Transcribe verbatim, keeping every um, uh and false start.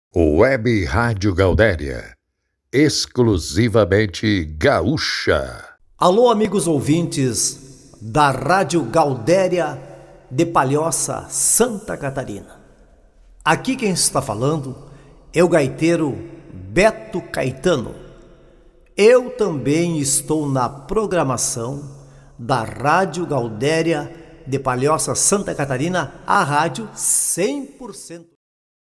Web Rádio Gaudéria, exclusivamente gaúcha. Alô, amigos ouvintes da Rádio Gaudéria de Palhoça, Santa Catarina. Aqui quem está falando é o gaiteiro Beto Caetano. Eu também estou na programação da Rádio Gaudéria de Palhoça, Santa Catarina, a rádio cem por cento